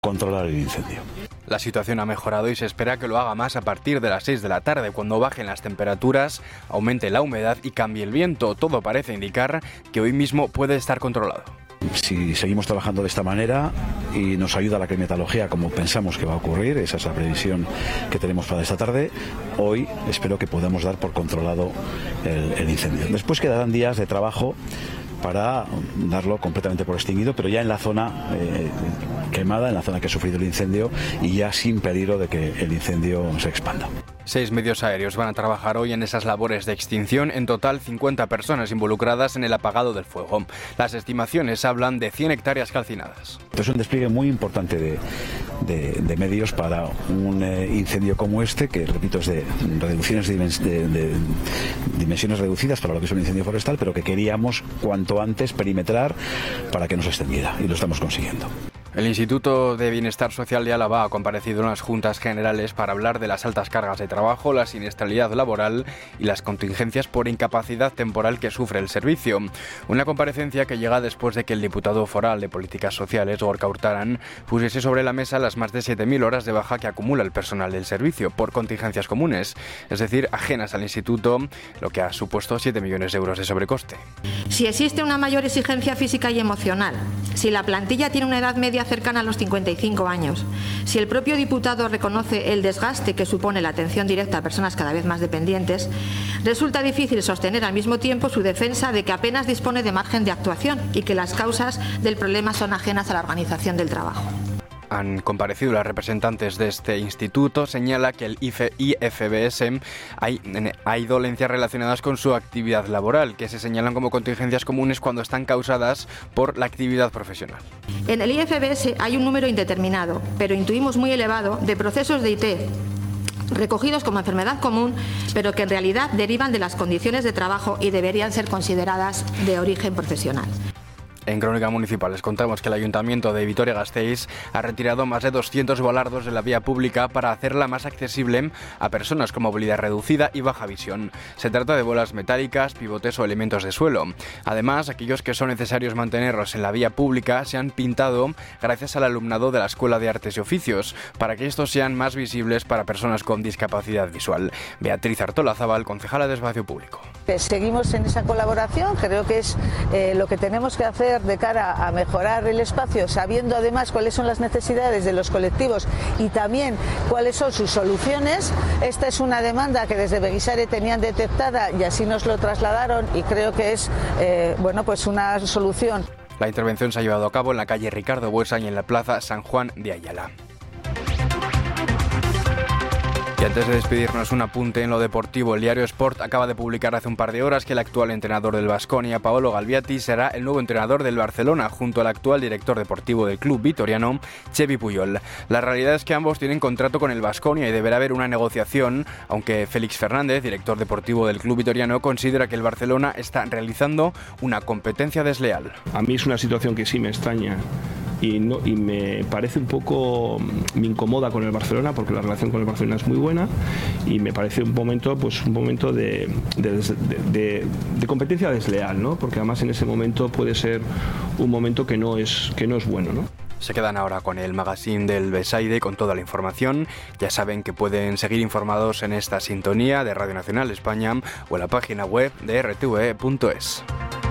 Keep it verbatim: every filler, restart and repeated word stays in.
controlar el incendio. La situación ha mejorado y se espera que lo haga más a partir de las seis de la tarde, cuando bajen las temperaturas, aumente la humedad y cambie el viento. Todo parece indicar que hoy mismo puede estar controlado. Si seguimos trabajando de esta manera y nos ayuda la climatología como pensamos que va a ocurrir, esa es la previsión que tenemos para esta tarde, hoy espero que podamos dar por controlado el, el incendio. Después quedarán días de trabajo para darlo completamente por extinguido, pero ya en la zona eh, quemada, en la zona que ha sufrido el incendio y ya sin peligro de que el incendio se expanda. Seis medios aéreos van a trabajar hoy en esas labores de extinción. En total, cincuenta personas involucradas en el apagado del fuego. Las estimaciones hablan de cien hectáreas calcinadas. Es un despliegue muy importante de, de, de medios para un eh, incendio como este, que repito es de reducciones de, de, de dimensiones reducidas para lo que es un incendio forestal, pero que queríamos cuanto antes perimetrar para que no se extendiera, y lo estamos consiguiendo. El Instituto de Bienestar Social de Álava ha comparecido en las Juntas Generales para hablar de las altas cargas de trabajo, la siniestralidad laboral y las contingencias por incapacidad temporal que sufre el servicio. Una comparecencia que llega después de que el diputado foral de Políticas Sociales, Gorka Hurtaran, pusiese sobre la mesa las más de siete mil horas de baja que acumula el personal del servicio por contingencias comunes, es decir, ajenas al Instituto, lo que ha supuesto siete millones de euros de sobrecoste. Si existe una mayor exigencia física y emocional, si la plantilla tiene una edad media cercana a los cincuenta y cinco años, si el propio diputado reconoce el desgaste que supone la atención directa a personas cada vez más dependientes, resulta difícil sostener al mismo tiempo su defensa de que apenas dispone de margen de actuación y que las causas del problema son ajenas a la organización del trabajo. Han comparecido las representantes de este instituto. Señala que el I F B S hay, hay dolencias relacionadas con su actividad laboral, que se señalan como contingencias comunes cuando están causadas por la actividad profesional. En el I F B S hay un número indeterminado, pero intuimos muy elevado, de procesos de I T recogidos como enfermedad común, pero que en realidad derivan de las condiciones de trabajo y deberían ser consideradas de origen profesional. En Crónica Municipal les contamos que el Ayuntamiento de Vitoria-Gasteiz ha retirado más de doscientos volardos de la vía pública para hacerla más accesible a personas con movilidad reducida y baja visión. Se trata de bolas metálicas, pivotes o elementos de suelo. Además, aquellos que son necesarios mantenerlos en la vía pública se han pintado gracias al alumnado de la Escuela de Artes y Oficios, para que estos sean más visibles para personas con discapacidad visual. Beatriz Artolazabal, concejala de Espacio Público. Seguimos en esa colaboración, creo que es eh, lo que tenemos que hacer de cara a mejorar el espacio, sabiendo además cuáles son las necesidades de los colectivos y también cuáles son sus soluciones. Esta es una demanda que desde Beguisare tenían detectada y así nos lo trasladaron, y creo que es eh, bueno, pues una solución. La intervención se ha llevado a cabo en la calle Ricardo Buesa y en la plaza San Juan de Ayala. Y antes de despedirnos, un apunte en lo deportivo. El diario Sport acaba de publicar hace un par de horas que el actual entrenador del Baskonia, Paolo Galbiati, será el nuevo entrenador del Barcelona, junto al actual director deportivo del club vitoriano, Xevi Puyol. La realidad es que ambos tienen contrato con el Baskonia y deberá haber una negociación, aunque Félix Fernández, director deportivo del club vitoriano, considera que el Barcelona está realizando una competencia desleal. A mí es una situación que sí me extraña. Y, no, y me parece un poco, me incomoda con el Barcelona, porque la relación con el Barcelona es muy buena, y me parece un momento, pues un momento de, de, de, de, de competencia desleal, ¿no? Porque además en ese momento puede ser un momento que no es, que no es bueno, ¿no? Se quedan ahora con el magazine del Besaide con toda la información. Ya saben que pueden seguir informados en esta sintonía de Radio Nacional España o en la página web de r t v punto es.